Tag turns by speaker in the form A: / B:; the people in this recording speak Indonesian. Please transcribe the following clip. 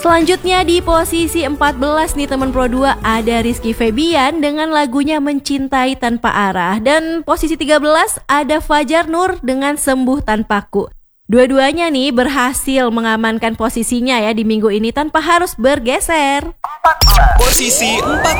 A: Selanjutnya di posisi 14 nih teman Pro 2 ada Rizky Febian dengan lagunya Mencintai Tanpa Arah. Dan posisi 13 ada Fajar Nur dengan Sembuh Tanpaku. Dua-duanya nih berhasil mengamankan posisinya ya di minggu ini tanpa harus bergeser.
B: Posisi 14.